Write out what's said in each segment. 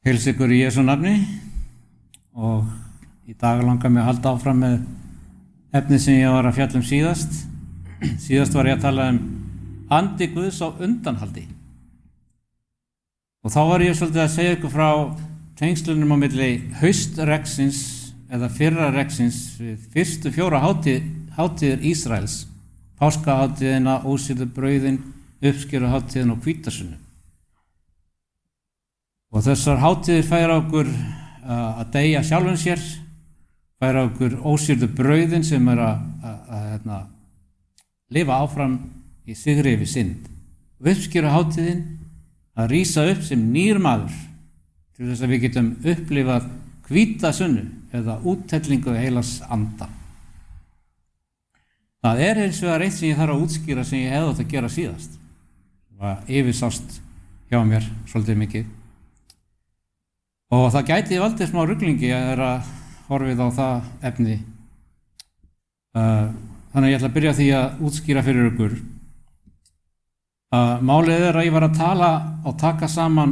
Heilsa ykkur í Jesú nafni og í dag langar mig að halda áfram með efni sem ég var að fjalla síðast. Síðast var ég að tala andi Guðs á undanhaldi. Og þá var ég svolítið að segja ykkur frá tengslunum á milli haustregsins eða fyrraregsins við fyrstu 4 hátíðir Ísraels, páskahátíðina, ósýrðu brauðin, uppskeruhátíðin og hvítasunnu. Og þessar hátíðir færa okkur að deyja sjálfum sér, færa okkur ósýrðu brauðin sem að lifa áfram í sigri yfir synd. Og uppskeruhátíðin að rísa upp sem nýr maður til þess að við getum upplifað hvítasunnu eða úttellingu heilags anda. Það hins vegar eitt sem ég þarf að útskýra sem ég hefði átt að gera síðast. Það yfirsást hjá mér svolítið mikið. Og það gæti valdið smá ruglingi að horfið á það efni. Þannig að ég ætla að byrja því að útskýra fyrir ykkur. Málið að ég var að tala og taka saman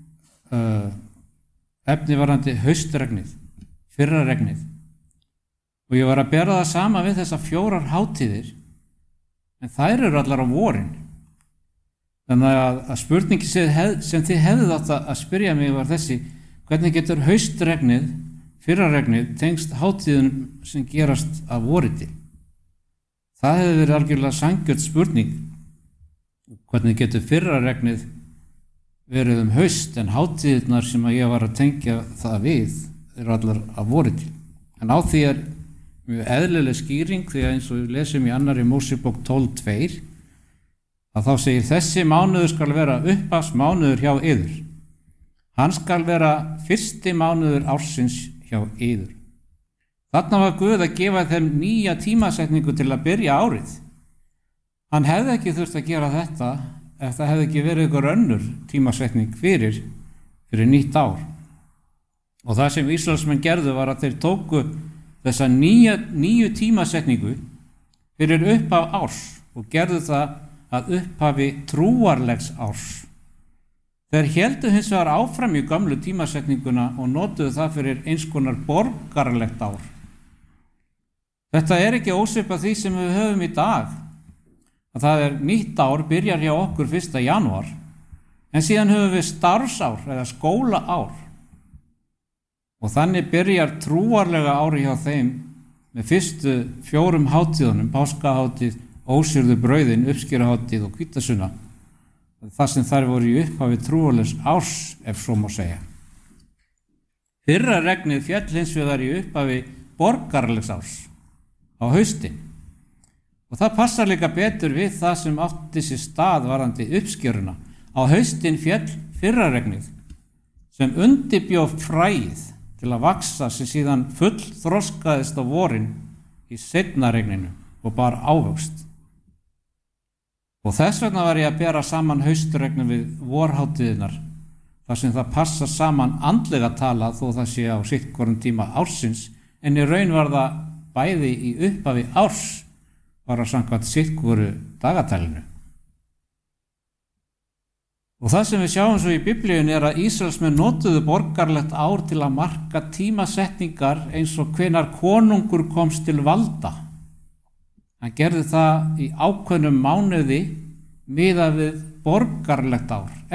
efni varðandi haustregnið, fyrraregnið. Og ég var að bera það sama við þessar 4 hátíðir, en þær eru allar á vorin. Þannig að spurningi sem þið hefðuð átt að spyrja mig var þessi: hvernig getur haustregnið, fyrraregnið, tengst hátíðunum sem gerast að vori til? Það hefði verið algjörlega sanngjörn spurning. Hvernig getur fyrraregnið verið haust en hátíðirnar sem ég var að tengja það við eru allar að vori til? En á því mjög eðlileg skýring, því að eins og við lesum í 2. Mósebók 12:2 að þá segir: þessi mánuður skal vera upphafsmánuður hjá yður. Hann skal vera fyrsti mánuður ársins hjá yður. Þarna var Guð að gefa þeim nýja tímasetningu til að byrja árið. Hann hefði ekki þurft að gera þetta ef það hefði ekki verið ykkur önnur tímasetning fyrir nýtt ár. Og það sem Ísraelsmenn gerðu var að þeir tóku þessa nýju tímasetningu fyrir upphaf árs og gerðu það að upphafi trúarlegs árs. Þeir héldu hins vegar áfram í gamlu tímasetninguna og notuðu það fyrir eins konar borgaralegt ár. Þetta ekki ósvipað því sem við höfum í dag, að það nýtt ár byrjar hjá okkur 1. janúar, en síðan höfum við starfsár eða skólaár. Og þannig byrjar trúarlega ári hjá þeim með fyrstu 4 hátíðunum, páskahátíð, ósýrðu brauðin, uppskeruhátíð og hvítasunna. Það sem þær voru í upphafi trúarlegs árs, ef svo má segja. Fyrraregnið féll hins vegar í upphafi borgaralegs árs á haustin. Og það passar líka betur við það sem átti sér stað varðandi uppskeruna. Á haustin féll fyrraregnið sem undirbjó fræið til að vaxa sem síðan full þroskaðist á vorin í seinna regninu og bar ávöxt. Og þess vegna var ég að bera saman haustregnu við vorhátíðirnar, þar sem það passa saman andlega tala þó það sé á sittkorum tíma ársins, en í raun var það bæði í upphafi árs bara samkvæmt sittkoru dagatælinu. Og það sem við sjáum svo í Biblíunni að Ísraelsmenn notuðu borgarlegt ár til að marka tímasetningar eins og hvenær konungur komst til valda. Hann gerði það í ákveðnum mánuði miðað við borgarlegt ár,